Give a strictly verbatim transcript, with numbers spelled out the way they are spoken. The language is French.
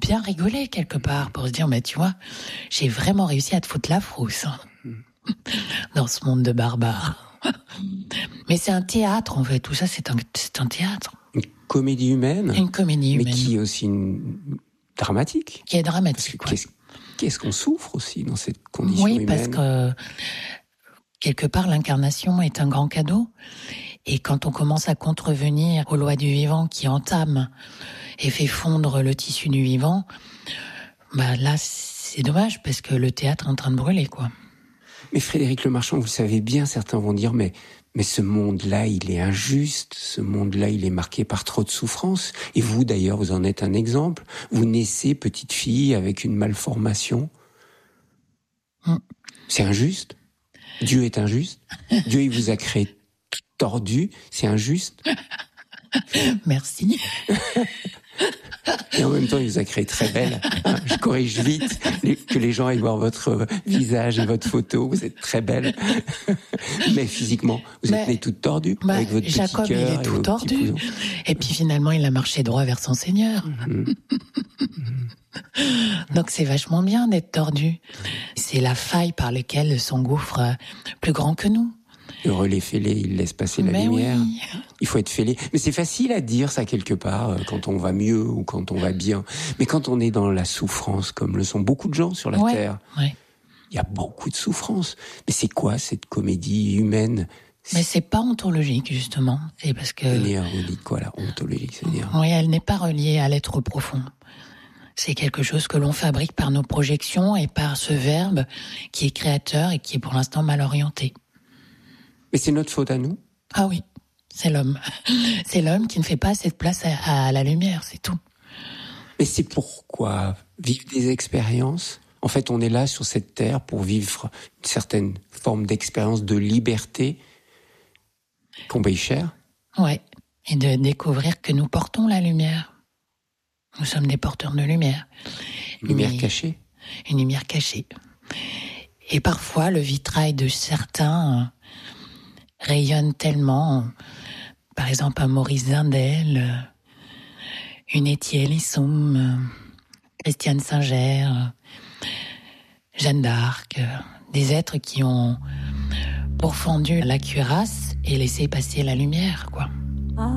bien rigoler quelque part pour se dire, mais tu vois, j'ai vraiment réussi à te foutre la frousse hein, dans ce monde de barbares. Mais c'est un théâtre, en fait. Tout ça, c'est un, c'est un théâtre. Une comédie humaine. Une comédie humaine. Mais qui est aussi une... dramatique. Qui est dramatique, parce que qu'est-ce, qu'est-ce qu'on souffre aussi dans cette condition oui, humaine. Oui, parce que quelque part, l'incarnation est un grand cadeau. Et quand on commence à contrevenir aux lois du vivant qui entament et fait fondre le tissu du vivant, bah là, c'est dommage parce que le théâtre est en train de brûler, quoi. Mais Frédéric Lemarchand, vous le savez bien, certains vont dire, mais, mais ce monde-là, il est injuste, ce monde-là, il est marqué par trop de souffrance. Et vous, d'ailleurs, vous en êtes un exemple. Vous naissez petite fille avec une malformation. Mm. C'est injuste. Dieu est injuste. Dieu, il vous a créé tordu, c'est injuste. Merci. Et en même temps, il vous a créé très belle. Je corrige vite que les gens aillent voir votre visage et votre photo. Vous êtes très belle. Mais physiquement, vous êtes bah, née toute tordue bah, avec votre Jacob, petit cœur. Il est tout tordu. Et puis finalement, il a marché droit vers son Seigneur. Mm-hmm. Donc c'est vachement bien d'être tordu. C'est la faille par laquelle s'engouffre plus grand que nous. Heureux les fêlés, ils laissent passer la Mais lumière. Oui. Il faut être fêlé. Mais c'est facile à dire ça quelque part, quand on va mieux ou quand on va bien. Mais quand on est dans la souffrance, comme le sont beaucoup de gens sur la ouais, Terre, ouais. il y a beaucoup de souffrance. Mais c'est quoi cette comédie humaine ? Mais c'est pas ontologique, justement. C'est parce que... C'est-à-dire, on dit quoi là, ontologique, c'est-à-dire ? Oui, elle n'est pas reliée à l'être profond. C'est quelque chose que l'on fabrique par nos projections et par ce verbe qui est créateur et qui est pour l'instant mal orienté. Mais c'est notre faute à nous ? Ah oui, c'est l'homme. C'est l'homme qui ne fait pas cette place à, à la lumière, c'est tout. Mais c'est pourquoi vivre des expériences ? En fait, on est là sur cette terre pour vivre une certaine forme d'expérience de liberté qu'on paye cher. Ouais, et de découvrir que nous portons la lumière. Nous sommes des porteurs de lumière. Une lumière Mais, cachée. Une lumière cachée. Et parfois, le vitrail de certains rayonne tellement. Par exemple, un Maurice Zindel, une Étienne Lissoum, Christiane Singer, Jeanne d'Arc, des êtres qui ont pourfendu la cuirasse et laissé passer la lumière, quoi.